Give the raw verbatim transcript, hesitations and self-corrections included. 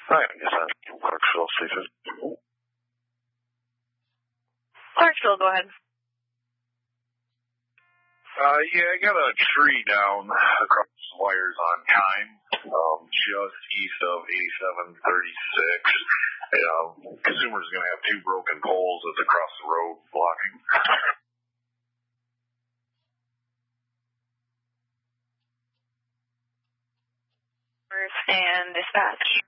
Hi, I guess I'm Clarksville, C fifty. Clarksville, go ahead. Uh, yeah, I got a tree down across the wires on Kime, um, just east of eighty-seven thirty-six. Uh, consumer's going to have two broken poles that's across the road blocking. And dispatch.